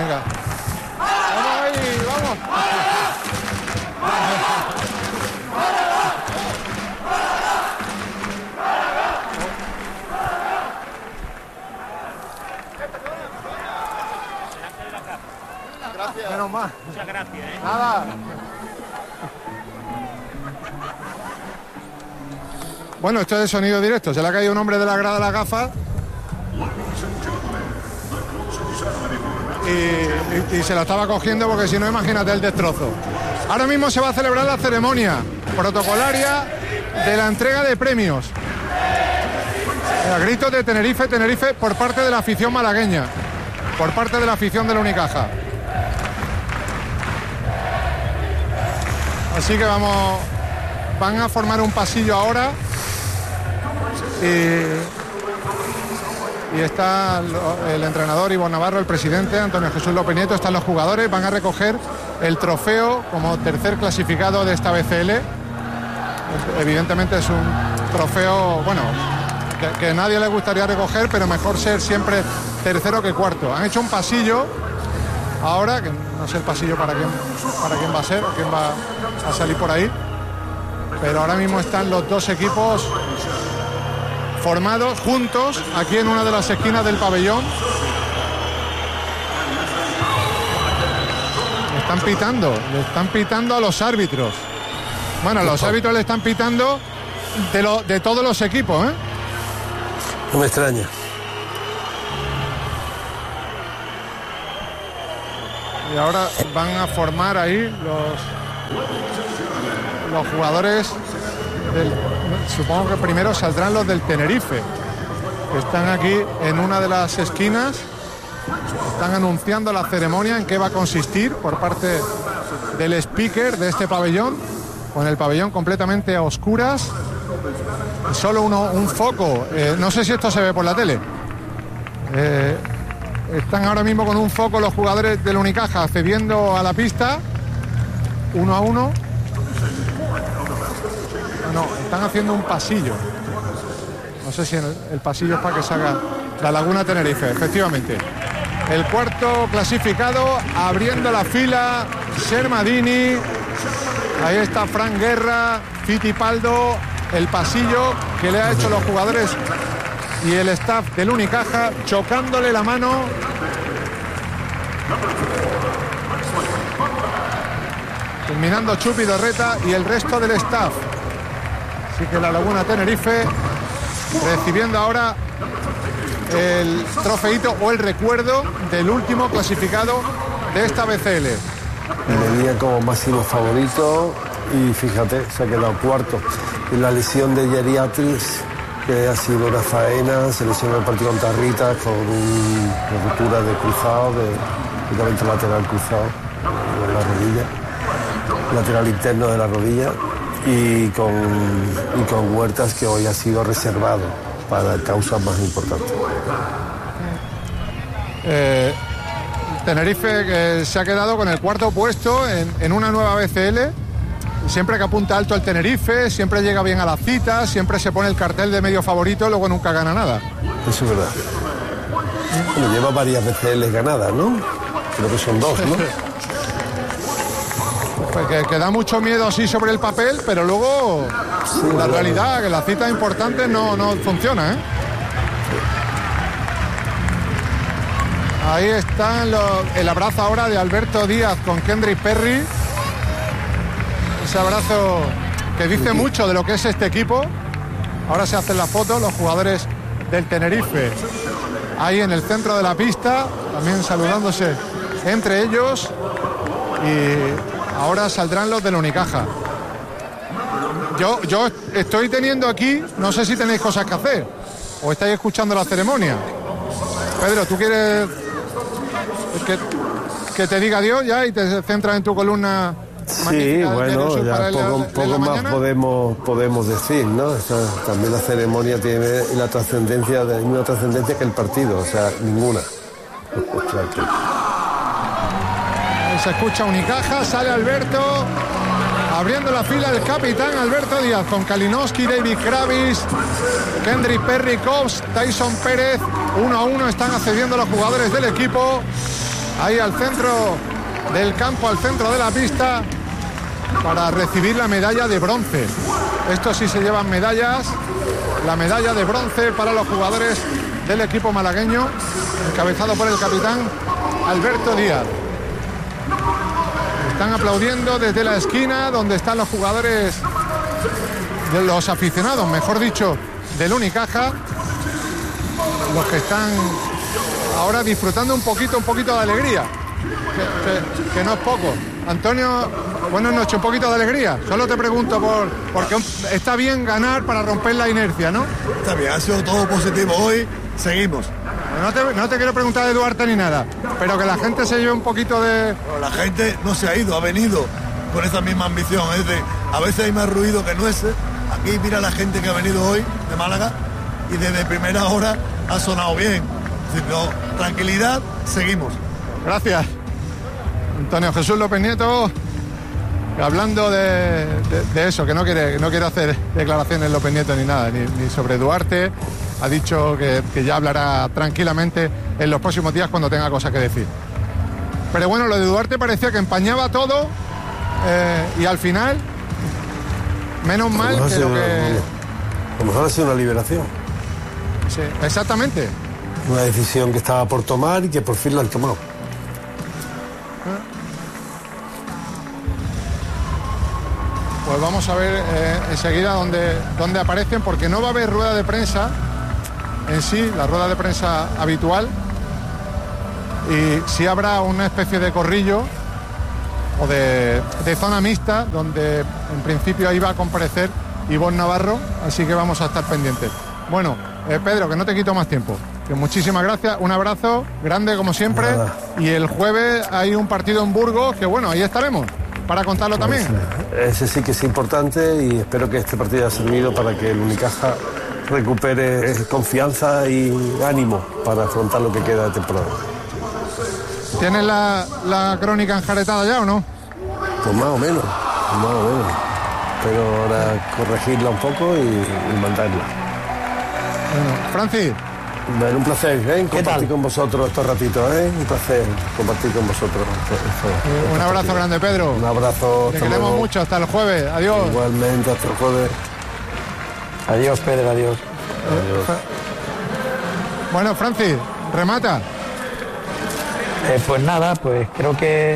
Venga. Vamos ahí, vamos. Gracias. Menos mal. Muchas gracias, Nada. Bueno, esto es de sonido directo. Se le ha caído un hombre de la grada de las gafas. Y se la estaba cogiendo porque si no, imagínate el destrozo. Ahora mismo se va a celebrar la ceremonia protocolaria de la entrega de premios. A gritos de Tenerife, Tenerife por parte de la afición malagueña, por parte de la afición del Unicaja. Así que van a formar un pasillo ahora y está el entrenador Ivo Navarro, el presidente Antonio Jesús López Nieto, están los jugadores, van a recoger el trofeo como tercer clasificado de esta BCL. Evidentemente es un trofeo, bueno, que nadie le gustaría recoger, pero mejor ser siempre tercero que cuarto. Han hecho un pasillo ahora, que no sé el pasillo para quién va a ser, quién va a salir por ahí, pero ahora mismo están los dos equipos formados juntos aquí en una de las esquinas del pabellón. Le están pitando a los árbitros. Bueno, los árbitros le están pitando de todos los equipos, ¿eh? No me extraña. Y ahora van a formar ahí los jugadores supongo que primero saldrán los del Tenerife, que están aquí en una de las esquinas. Están anunciando la ceremonia, en qué va a consistir por parte del speaker de este pabellón, con el pabellón completamente a oscuras, solo un foco, no sé si esto se ve por la tele. Están ahora mismo con un foco los jugadores del Unicaja accediendo a la pista, 1 a 1. No, están haciendo un pasillo. No sé si el pasillo es para que salga la Laguna Tenerife, efectivamente. El cuarto clasificado, abriendo la fila, Sermadini. Ahí está Fran Guerra, Fittipaldo, el pasillo que le ha hecho los jugadores y el staff del Unicaja, chocándole la mano. Terminando Chupi Dorreta y el resto del staff. Así que la Laguna Tenerife recibiendo ahora el trofeito o el recuerdo del último clasificado de esta BCL. Venía como máximo favorito y fíjate, se ha quedado cuarto. Y la lesión de Geriatris, que ha sido una faena, se lesionó el partido contra Rita con una ruptura de cruzado, de ligamento lateral cruzado en la rodilla, lateral interno de la rodilla, y con Huertas, que hoy ha sido reservado para causas más importantes. Tenerife que se ha quedado con el cuarto puesto en una nueva BCL. Siempre que apunta alto el Tenerife, siempre llega bien a las citas, siempre se pone el cartel de medio favorito, luego nunca gana nada. Eso es verdad. Bueno, lleva varias BCLs ganadas, ¿no? Creo que son 2, ¿no? Pues que da mucho miedo así sobre el papel, pero luego sí, la realidad, que las citas importantes no funciona, ¿eh? Ahí está el abrazo ahora de Alberto Díaz con Kendrick Perry. Ese abrazo que dice mucho de lo que es este equipo. Ahora se hacen las fotos los jugadores del Tenerife ahí en el centro de la pista, también saludándose entre ellos, y ahora saldrán los del Unicaja. Yo estoy teniendo aquí, no sé si tenéis cosas que hacer o estáis escuchando la ceremonia. Pedro, ¿tú quieres que te diga adiós ya y te centras en tu columna? Sí, bueno, ya poco más podemos decir, ¿no? También la ceremonia tiene la trascendencia, de una trascendencia que el partido, o sea, ninguna. Se escucha Unicaja, sale Alberto, abriendo la fila el capitán Alberto Díaz con Kalinowski, David Kravis, Kendrick Perry, Cobbs, Tyson Pérez. 1 a 1 están accediendo los jugadores del equipo. ahí al centro del campo, al centro de la pista, para recibir la medalla de bronce. Estos sí se llevan medallas, la medalla de bronce para los jugadores del equipo malagueño, encabezado por el capitán Alberto Díaz. Están aplaudiendo desde la esquina donde están los jugadores, de los aficionados, mejor dicho, del Unicaja, los que están ahora disfrutando un poquito de alegría, que no es poco. Antonio, buenas noches, un poquito de alegría. Solo te pregunto porque está bien ganar para romper la inercia, ¿no? Está bien, ha sido todo positivo hoy, seguimos. No te quiero preguntar de Duarte ni nada, pero que la gente se lleve un poquito de... Pero la gente no se ha ido, ha venido con esa misma ambición. Es decir, a veces hay más ruido que nueces. Aquí mira la gente que ha venido hoy de Málaga y desde primera hora ha sonado bien. Es decir, no, tranquilidad, seguimos. Gracias. Antonio Jesús López Nieto, hablando de eso, que no quiere hacer declaraciones López Nieto ni nada, ni sobre Duarte. Ha dicho que ya hablará tranquilamente en los próximos días cuando tenga cosas que decir. Pero bueno, lo de Duarte parecía que empañaba todo y al final, menos mal que lo que... A lo mejor ha sido una liberación. Sí, exactamente. Una decisión que estaba por tomar y que por fin la han tomado. Pues vamos a ver enseguida dónde aparecen, porque no va a haber rueda de prensa en sí, la rueda de prensa habitual, y sí habrá una especie de corrillo o de zona mixta donde en principio ahí va a comparecer Ivonne Navarro, así que vamos a estar pendientes. Bueno, Pedro, que no te quito más tiempo, que muchísimas gracias, un abrazo grande como siempre. Nada. Y el jueves hay un partido en Burgos que bueno, ahí estaremos para contarlo también. Ese sí que es importante y espero que este partido haya servido para que el Unicaja recupere confianza y ánimo para afrontar lo que queda de temporada. ¿Tienes la crónica enjaretada ya o no? Pues más o menos. Pero ahora corregirla un poco y mandarla. Bueno, Francis. Bueno, un placer, compartir con vosotros estos ratitos, un placer compartir con vosotros. Un abrazo grande, Pedro. Un abrazo. Te queremos mucho, hasta el jueves. Adiós. Igualmente, hasta el jueves. Adiós, Pedro, adiós. Bueno, Francis, remata. Pues nada, pues creo que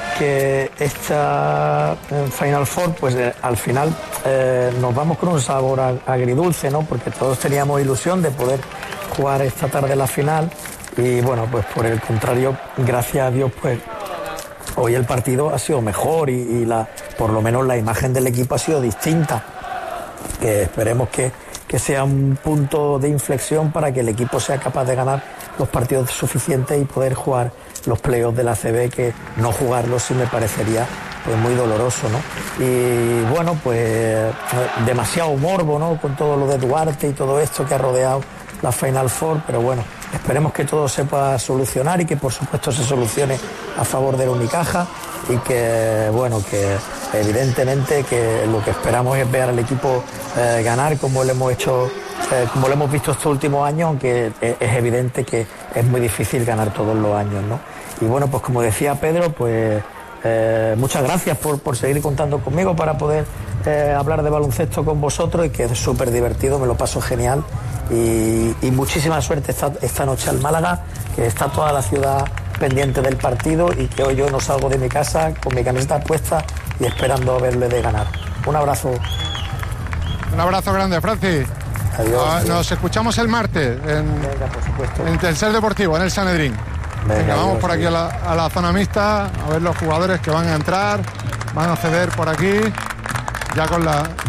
esta Final Four, pues al final nos vamos con un sabor agridulce, ¿no? Porque todos teníamos ilusión de poder jugar esta tarde la final y bueno, pues por el contrario, gracias a Dios, pues hoy el partido ha sido mejor y por lo menos la imagen del equipo ha sido distinta. Que esperemos que sea un punto de inflexión para que el equipo sea capaz de ganar los partidos suficientes y poder jugar los playoffs de la ACB, que no jugarlos sí me parecería pues muy doloroso, ¿no? Y bueno, pues demasiado morbo, ¿no? Con todo lo de Duarte y todo esto que ha rodeado la Final Four, pero bueno, esperemos que todo se pueda solucionar y que por supuesto se solucione a favor del Unicaja y que bueno, que evidentemente que lo que esperamos es ver al equipo ganar como lo hemos hecho, como lo hemos visto estos últimos años, aunque es evidente que es muy difícil ganar todos los años, ¿no? Y bueno, pues como decía Pedro, pues muchas gracias por seguir contando conmigo para poder hablar de baloncesto con vosotros, y que es súper divertido, me lo paso genial y muchísima suerte esta noche al Málaga, que está toda la ciudad pendiente del partido y que hoy yo no salgo de mi casa con mi camiseta puesta y esperando verle de ganar. Un abrazo. Un abrazo grande, Francis. Adiós. Nos escuchamos el martes en Tercer Deportivo, en el Sanedrín. Venga, vamos por aquí a la zona mixta a ver los jugadores que van a entrar, van a ceder por aquí ya con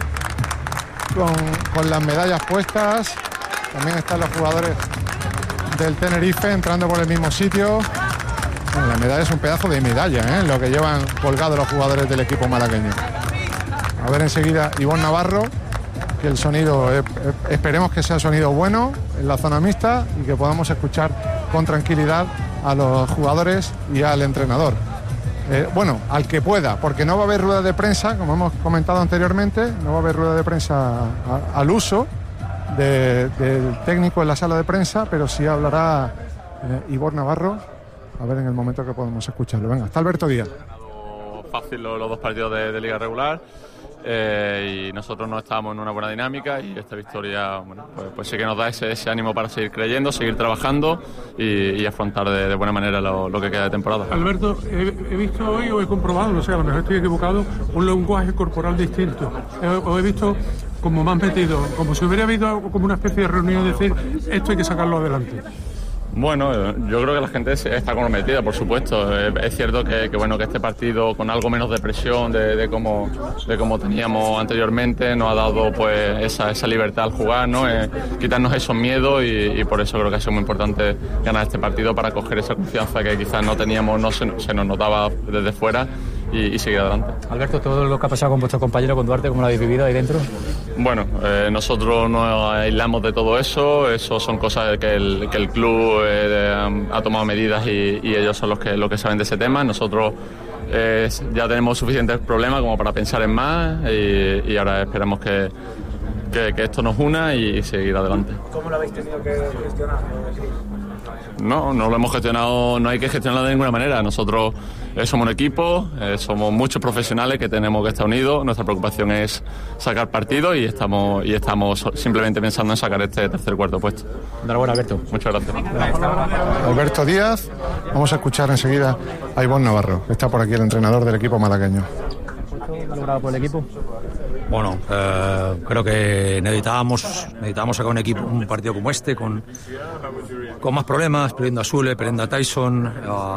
las medallas puestas. También están los jugadores del Tenerife entrando por el mismo sitio. Bueno, la medalla es un pedazo de medalla, lo que llevan colgado los jugadores del equipo malagueño. A ver enseguida Ivonne Navarro, que el sonido, esperemos que sea sonido bueno en la zona mixta y que podamos escuchar con tranquilidad a los jugadores y al entrenador. Bueno, al que pueda, porque no va a haber rueda de prensa, como hemos comentado anteriormente, no va a haber rueda de prensa al uso del técnico en la sala de prensa, pero sí hablará Ivonne Navarro A ver en el momento que podemos escucharlo. Venga, está Alberto Díaz. Fácil los 2 partidos de liga regular y nosotros no estábamos en una buena dinámica y esta victoria pues sí que nos da ese ánimo para seguir creyendo, seguir trabajando y afrontar de buena manera lo que queda de temporada. Alberto, he visto hoy o he comprobado, no sé, a lo mejor estoy equivocado, un lenguaje corporal distinto. He visto como más metido, como si hubiera habido como una especie de reunión, decir, esto hay que sacarlo adelante. Bueno, yo creo que la gente está comprometida, por supuesto. Es cierto que este partido, con algo menos de presión de cómo teníamos anteriormente, nos ha dado pues esa libertad al jugar, ¿no? Quitarnos esos miedos y por eso creo que ha sido muy importante ganar este partido para coger esa confianza que quizás no teníamos, se nos notaba desde fuera y seguir adelante. Alberto, todo lo que ha pasado con vuestro compañero, con Duarte, ¿cómo lo habéis vivido ahí dentro? Bueno, nosotros nos aislamos de todo eso son cosas que el club ha tomado medidas y ellos son los que saben de ese tema. Nosotros ya tenemos suficientes problemas como para pensar en más y ahora esperamos que esto nos una y seguir adelante. ¿Cómo lo habéis tenido que gestionar? No lo hemos gestionado, no hay que gestionarlo de ninguna manera. Nosotros somos un equipo, somos muchos profesionales que tenemos que estar unidos. Nuestra preocupación es sacar partido y estamos simplemente pensando en sacar este cuarto puesto. Enhorabuena, Alberto. Muchas gracias. Alberto Díaz. Vamos a escuchar enseguida a Ivonne Navarro, que está por aquí, el entrenador del equipo malagueño. ¿Qué ha logrado por el equipo? Bueno, creo que necesitábamos sacar un partido como este, con más problemas, perdiendo a Sule, perdiendo a Tyson,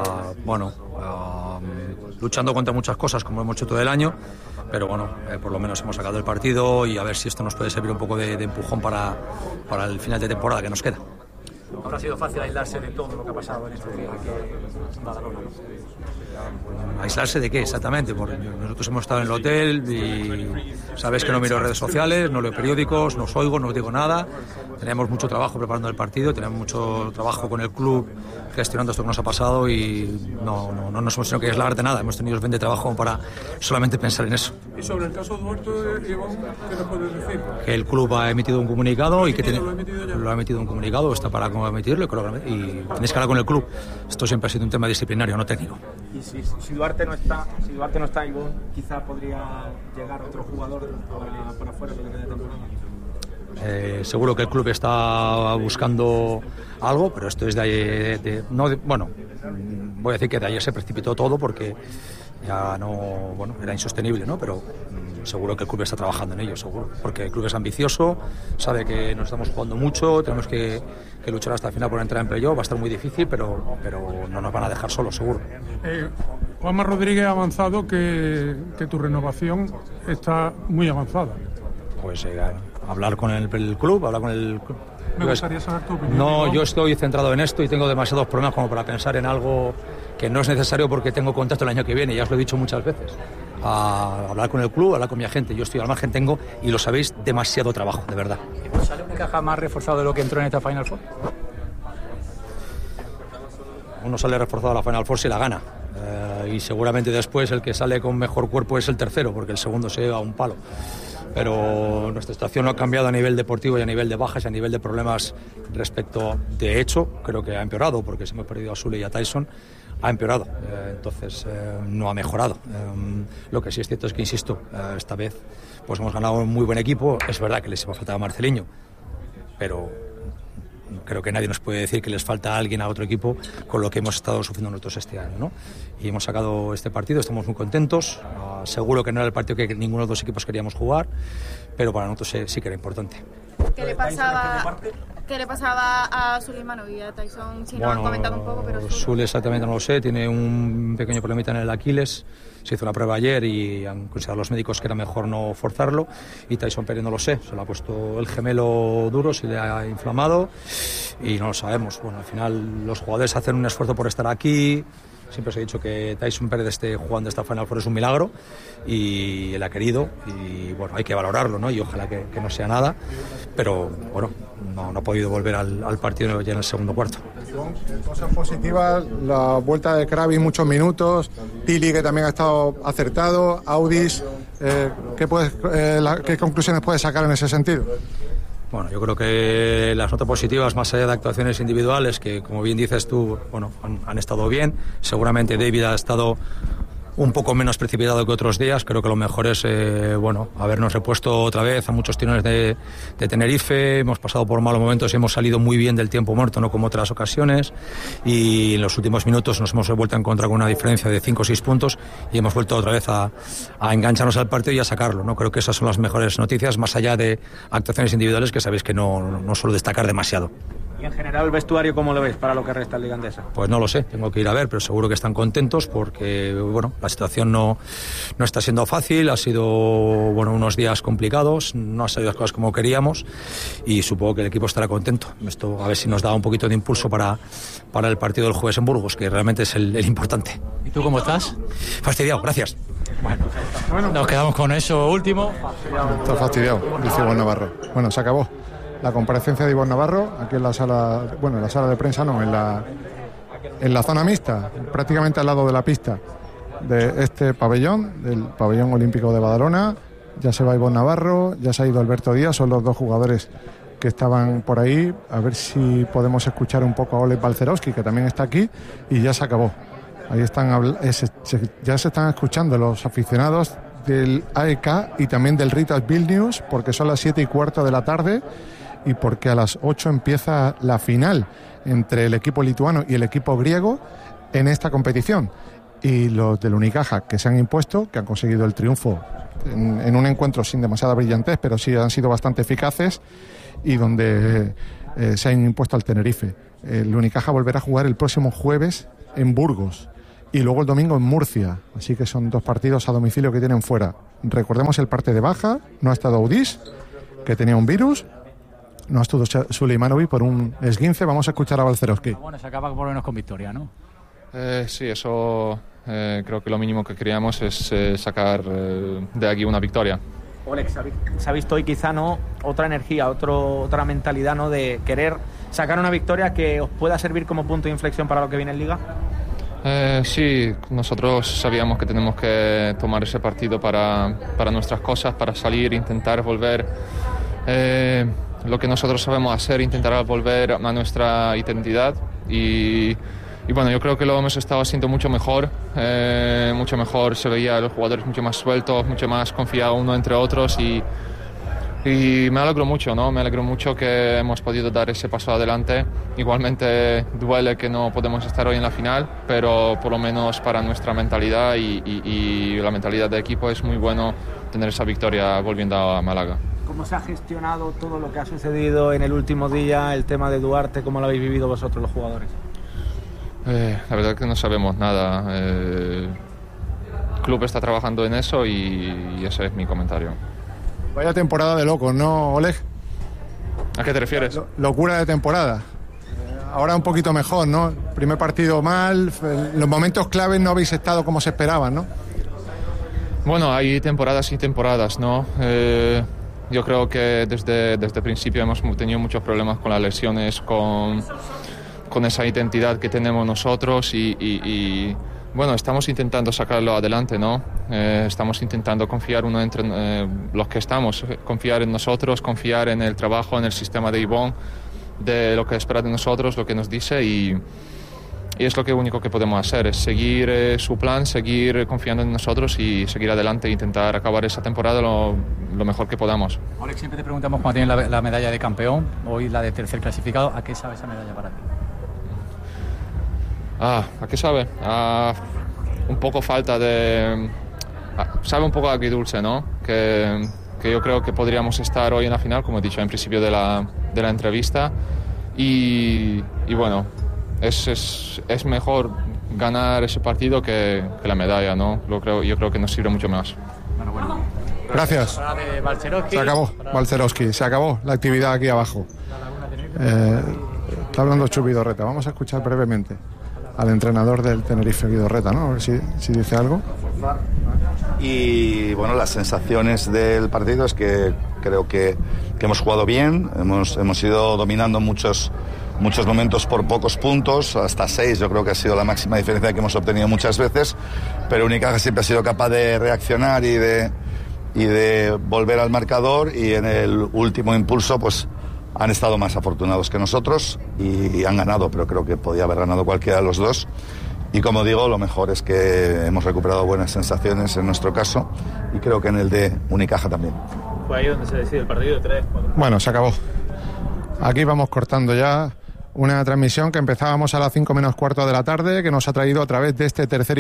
luchando contra muchas cosas como hemos hecho todo el año, pero bueno, por lo menos hemos sacado el partido y a ver si esto nos puede servir un poco de empujón para el final de temporada que nos queda. Ahora ha sido fácil aislarse de todo lo que ha pasado en este día aquí en Badalona. ¿Aislarse de qué exactamente? Porque nosotros hemos estado en el hotel y sabes que no miro redes sociales, no leo periódicos, no os oigo, no os digo nada. Tenemos mucho trabajo preparando el partido, tenemos mucho trabajo con el club gestionando esto que nos ha pasado y no nos hemos tenido que aislar de nada. Hemos tenido suficiente trabajo para solamente pensar en eso. Y sobre el caso Duarte, Iván, ¿qué nos puedes decir? Que el club ha emitido un comunicado y que lo ha emitido un comunicado, está para emitirlo y tenéis que hablar con el club. Esto siempre ha sido un tema disciplinario, no técnico. Y si Duarte no está, Iván, quizá podría llegar otro jugador para fuera de lo que queda de temporada. Seguro que el club está buscando algo, pero esto es voy a decir que de ayer se precipitó todo porque ya era insostenible, ¿no? Pero seguro que el club está trabajando en ello, seguro, porque el club es ambicioso, sabe que nos estamos jugando mucho, tenemos que luchar hasta el final por entrar en playoff, va a estar muy difícil, pero no nos van a dejar solos, seguro. Juanma Rodríguez ha avanzado que tu renovación está muy avanzada. Pues hablar con el club, hablar con el club. Me gustaría saber tu opinión. No, yo estoy centrado en esto y tengo demasiados problemas como para pensar en algo que no es necesario porque tengo contacto el año que viene, ya os lo he dicho muchas veces. A hablar con el club, hablar con mi agente. Yo estoy al margen, tengo, y lo sabéis, demasiado trabajo, de verdad. ¿Sale una caja más reforzado de lo que entró en esta Final Four? Uno sale reforzado a la Final Four si la gana. Y seguramente después el que sale con mejor cuerpo es el tercero, porque el segundo se lleva un palo. Pero nuestra situación no ha cambiado a nivel deportivo y a nivel de bajas y a nivel de problemas respecto. De hecho, creo que ha empeorado, porque si hemos perdido a Sule y a Tyson, ha empeorado. Entonces, no ha mejorado. Lo que sí es cierto es que, insisto, esta vez pues hemos ganado un muy buen equipo. Es verdad que les ha faltado a Marceliño, pero creo que nadie nos puede decir que les falta a alguien a otro equipo con lo que hemos estado sufriendo nosotros este año, ¿no? Y hemos sacado este partido, estamos muy contentos. Seguro que no era el partido que ninguno de los dos equipos queríamos jugar, pero para nosotros sí que era importante. ¿Qué le pasaba a Suleimano y a Tyson? Si nos han comentado un poco, pero Sule exactamente no lo sé, tiene un pequeño problemita en el Aquiles. Se hizo una prueba ayer y han considerado los médicos que era mejor no forzarlo. Y Tyson Pérez no lo sé, se le ha puesto el gemelo duro, se le ha inflamado y no lo sabemos. Bueno, al final los jugadores hacen un esfuerzo por estar aquí. Siempre os he dicho que Tyson Pérez esté jugando esta Final Four es un milagro y él ha querido y bueno, hay que valorarlo, ¿no? Y ojalá que no sea nada, pero bueno, no ha podido volver al partido ya en el segundo cuarto. Cosas positivas, la vuelta de Krabi muchos minutos, Pili que también ha estado acertado, Audis, ¿qué conclusiones puedes sacar en ese sentido? Bueno, yo creo que las notas positivas, más allá de actuaciones individuales, que como bien dices tú, bueno, han estado bien. Seguramente David ha estado un poco menos precipitado que otros días. Creo que lo mejor es habernos repuesto otra vez a muchos tirones de Tenerife. Hemos pasado por malos momentos y hemos salido muy bien del tiempo muerto, no como otras ocasiones, y en los últimos minutos nos hemos vuelto a encontrar con una diferencia de 5 o 6 puntos y hemos vuelto otra vez a engancharnos al partido y a sacarlo, ¿no? Creo que esas son las mejores noticias, más allá de actuaciones individuales que sabéis que no suelo destacar demasiado. Y en general el vestuario, ¿cómo lo ves para lo que resta en Liga Endesa? Pues no lo sé, tengo que ir a ver, pero seguro que están contentos porque, bueno, la situación no está siendo fácil, ha sido, bueno, unos días complicados, no han salido las cosas como queríamos y supongo que el equipo estará contento. Esto a ver si nos da un poquito de impulso para el partido del jueves en Burgos, que realmente es el importante. ¿Y tú cómo estás? Fastidiado, gracias. Bueno, nos quedamos con eso último. Está fastidiado, dice Ivonne Navarro. Bueno, se acabó la comparecencia de Ivonne Navarro aquí en la sala, bueno, en la sala de prensa no, en la zona mixta, prácticamente al lado de la pista de este pabellón, del pabellón olímpico de Badalona. Ya se va Ivonne Navarro, ya se ha ido Alberto Díaz, son los dos jugadores que estaban por ahí. A ver si podemos escuchar un poco a Oleg Balcerowski, que también está aquí, y ya se acabó. Ahí están, ya se están escuchando los aficionados del AEK y también del Ritas Vilnius, porque son las 7:15 de la tarde y porque a las 8 empieza la final entre el equipo lituano y el equipo griego en esta competición. Y los del Unicaja, que se han impuesto, que han conseguido el triunfo en un encuentro sin demasiada brillantez, pero sí han sido bastante eficaces, y donde se han impuesto al Tenerife. El Unicaja volverá a jugar el próximo jueves en Burgos y luego el domingo en Murcia, así que son 2 partidos a domicilio que tienen fuera. Recordemos el parte de baja, no ha estado Udis, que tenía un virus, no ha estado Suleimanovic por un esguince. Vamos a escuchar a Balcerowski. Bueno, se acaba por lo menos con victoria, ¿no? Sí, eso creo que lo mínimo que queríamos es sacar de aquí una victoria. Oleg, se ha visto hoy quizá, ¿no?, otra energía, otra mentalidad, ¿no?, de querer sacar una victoria que os pueda servir como punto de inflexión para lo que viene en Liga. Sí, nosotros sabíamos que tenemos que tomar ese partido para nuestras cosas, para salir, intentar volver lo que nosotros sabemos hacer, intentar volver a nuestra identidad y bueno, yo creo que lo hemos estado haciendo mucho mejor, se veía a los jugadores mucho más sueltos, mucho más confiados uno entre otros y me alegro mucho, ¿no? Me alegro mucho que hemos podido dar ese paso adelante. Igualmente duele que no podemos estar hoy en la final, pero por lo menos para nuestra mentalidad y la mentalidad del equipo es muy bueno tener esa victoria volviendo a Málaga. ¿Cómo se ha gestionado todo lo que ha sucedido en el último día, el tema de Duarte? ¿Cómo lo habéis vivido vosotros los jugadores? La verdad es que no sabemos nada. El club está trabajando en eso y ese es mi comentario. Vaya temporada de locos, ¿no, Oleg? ¿A qué te refieres? Locura de temporada. Ahora un poquito mejor, ¿no? Primer partido mal, los momentos claves no habéis estado como se esperaban, ¿no? Bueno, hay temporadas y temporadas, ¿no? Yo creo que desde el principio hemos tenido muchos problemas con las lesiones, con esa identidad que tenemos nosotros y bueno, estamos intentando sacarlo adelante, ¿no? Estamos intentando confiar uno entre los que estamos, confiar en nosotros, confiar en el trabajo, en el sistema de Ivonne, de lo que espera de nosotros, lo que nos dice y es lo único que podemos hacer, es seguir su plan, seguir confiando en nosotros y seguir adelante e intentar acabar esa temporada lo mejor que podamos. Oleg, siempre te preguntamos cuando tienes la medalla de campeón, hoy la de tercer clasificado, ¿a qué sabe esa medalla para ti? ¿A qué sabe? Un poco falta de... sabe un poco agridulce, ¿no? Que yo creo que podríamos estar hoy en la final, como he dicho en principio de la entrevista. Y bueno, es mejor ganar ese partido que la medalla, ¿no? Yo creo que nos sirve mucho más. Bueno. Gracias. Se acabó, Balcerowski, se acabó la actividad aquí abajo. Está hablando Chus Vidorreta. Vamos a escuchar brevemente al entrenador del Tenerife, Vidorreta, ¿no? A ver si dice algo. Y bueno, las sensaciones del partido es que creo que hemos jugado bien, hemos ido dominando muchos momentos por pocos puntos, hasta 6 yo creo que ha sido la máxima diferencia que hemos obtenido muchas veces, pero Unicaja siempre ha sido capaz de reaccionar y de volver al marcador y en el último impulso pues han estado más afortunados que nosotros y han ganado, pero creo que podía haber ganado cualquiera de los dos. Y como digo, lo mejor es que hemos recuperado buenas sensaciones en nuestro caso y creo que en el de Unicaja también. Fue ahí donde se decide el partido, 3-4. Bueno, se acabó. Aquí vamos cortando ya una transmisión que empezábamos a las 5 menos cuarto de la tarde, que nos ha traído a través de este tercer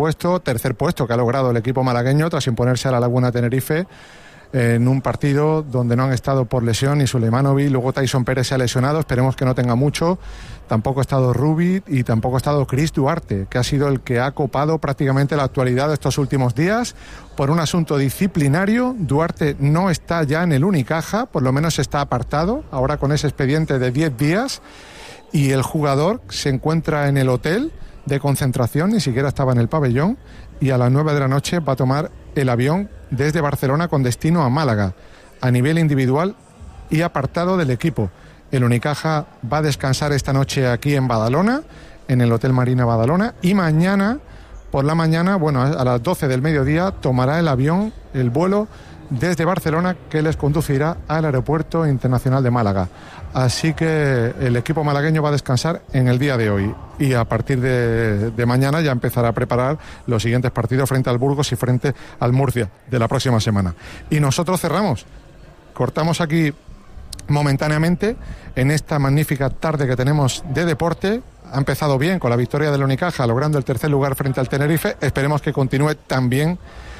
puesto que ha logrado el equipo malagueño tras imponerse a la Laguna Tenerife en un partido donde no han estado por lesión ni Suleimanovic, luego Tyson Pérez se ha lesionado, esperemos que no tenga mucho, tampoco ha estado Rubí y tampoco ha estado Chris Duarte, que ha sido el que ha copado prácticamente la actualidad de estos últimos días por un asunto disciplinario. Duarte no está ya en el Unicaja, por lo menos está apartado, ahora con ese expediente de 10 días, y el jugador se encuentra en el hotel de concentración, ni siquiera estaba en el pabellón, y a las 9 de la noche va a tomar el avión desde Barcelona con destino a Málaga, a nivel individual y apartado del equipo. El Unicaja va a descansar esta noche aquí en Badalona, en el Hotel Marina Badalona, y mañana, por la mañana, bueno, a las 12 del mediodía, tomará el avión, el vuelo desde Barcelona, que les conducirá al Aeropuerto Internacional de Málaga. Así que el equipo malagueño va a descansar en el día de hoy y a partir de mañana ya empezará a preparar los siguientes partidos frente al Burgos y frente al Murcia de la próxima semana. Y nosotros cerramos, cortamos aquí momentáneamente en esta magnífica tarde que tenemos de deporte. Ha empezado bien con la victoria del Unicaja, logrando el tercer lugar frente al Tenerife. Esperemos que continúe también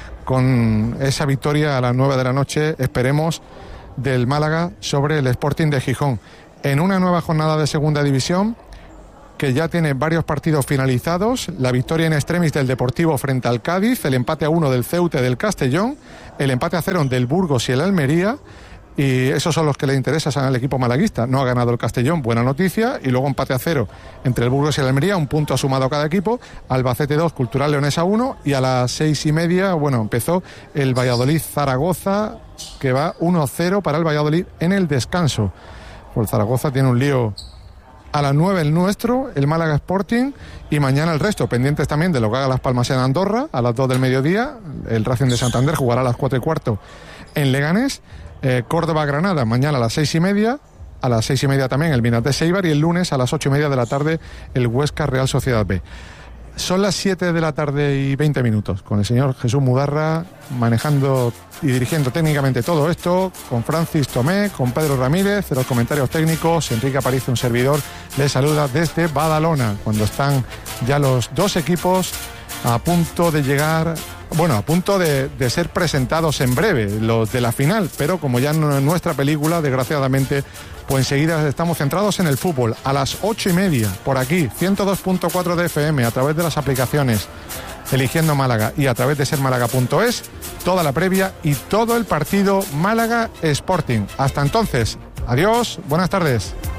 con esa victoria a las 9 de la noche, esperemos, del Málaga sobre el Sporting de Gijón, en una nueva jornada de segunda división que ya tiene varios partidos finalizados: la victoria en extremis del Deportivo frente al Cádiz, el empate a 1 del Ceuta y del Castellón, el empate a 0 del Burgos y el Almería, y esos son los que le interesan al equipo malaguista. No ha ganado el Castellón, buena noticia, y luego empate a 0 entre el Burgos y el Almería, un punto sumado a cada equipo. Albacete 2, Cultural Leonesa 1, y a las 6:30, bueno, empezó el Valladolid-Zaragoza, que va 1-0 para el Valladolid en el descanso. Pues Zaragoza tiene un lío. A las 9 el nuestro, el Málaga Sporting, y mañana el resto, pendientes también de lo que haga Las Palmas en Andorra, a las 2 del mediodía. El Racing de Santander jugará a las 4:15 en Leganés. Córdoba-Granada mañana a las 6:30, a las 6:30 también el Mirandés-Eibar, y el lunes a las 8:30 de la tarde el Huesca-Real Sociedad B. Son las 7 de la tarde y 20 minutos, con el señor Jesús Mudarra manejando y dirigiendo técnicamente todo esto, con Francis Tomé, con Pedro Ramírez, de los comentarios técnicos. Enrique Aparicio, un servidor, les saluda desde Badalona, cuando están ya los dos equipos a punto de llegar, bueno, a punto de ser presentados en breve, los de la final, pero como ya no es nuestra película, desgraciadamente, pues enseguida estamos centrados en el fútbol. A las 8:30, por aquí, 102.4 de FM, a través de las aplicaciones Eligiendo Málaga y a través de sermálaga.es, toda la previa y todo el partido Málaga Sporting. Hasta entonces, adiós, buenas tardes.